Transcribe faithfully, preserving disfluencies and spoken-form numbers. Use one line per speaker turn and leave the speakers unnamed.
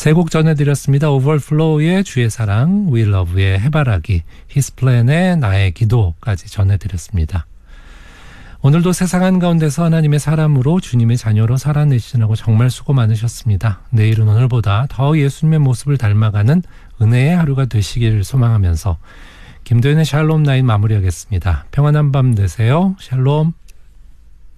세 곡 전해드렸습니다. 오버플로우의 주의 사랑, We Love의 해바라기, 히스플랜의 나의 기도까지 전해드렸습니다. 오늘도 세상 한가운데서 하나님의 사람으로 주님의 자녀로 살아내시느라고 정말 수고 많으셨습니다. 내일은 오늘보다 더 예수님의 모습을 닮아가는 은혜의 하루가 되시기를 소망하면서 김도현의 샬롬 나인 마무리하겠습니다. 평안한 밤 되세요. 샬롬.